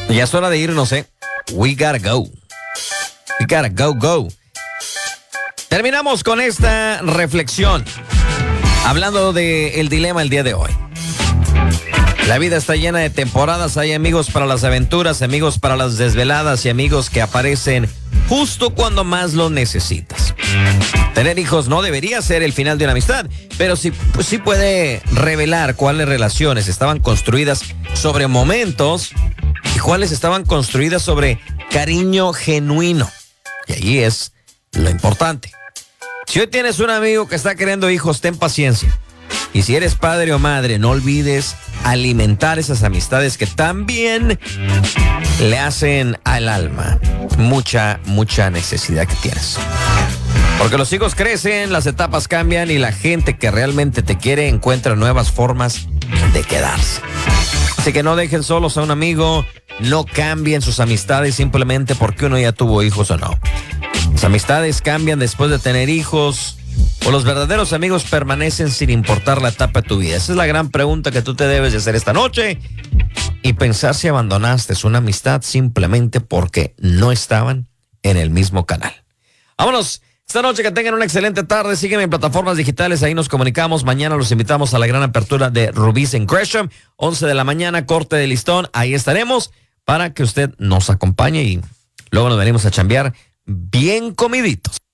Ya es hora de irnos, ¿eh? We gotta go. We gotta go. Terminamos con esta reflexión, hablando del dilema el día de hoy. La vida está llena de temporadas, hay amigos para las aventuras, amigos para las desveladas y amigos que aparecen justo cuando más lo necesitas. Tener hijos no debería ser el final de una amistad, pero sí puede revelar cuáles relaciones estaban construidas sobre momentos y cuáles estaban construidas sobre cariño genuino. Y ahí es lo importante. Si hoy tienes un amigo que está queriendo hijos, ten paciencia. Y si eres padre o madre, no olvides alimentar esas amistades que también le hacen al alma mucha necesidad que tienes. Porque los hijos crecen, las etapas cambian y la gente que realmente te quiere encuentra nuevas formas de quedarse. Así que no dejen solos a un amigo, no cambien sus amistades simplemente porque uno ya tuvo hijos o no. Las amistades cambian después de tener hijos, o los verdaderos amigos permanecen sin importar la etapa de tu vida. Esa es la gran pregunta que tú te debes de hacer esta noche y pensar si abandonaste una amistad simplemente porque no estaban en el mismo canal. Vámonos. Esta noche que tengan una excelente tarde. Sígueme en plataformas digitales, ahí nos comunicamos. Mañana los invitamos a la gran apertura de Rubí's en Gresham, 11 de la mañana, corte de listón. Ahí estaremos para que usted nos acompañe y luego nos venimos a chambear bien comiditos.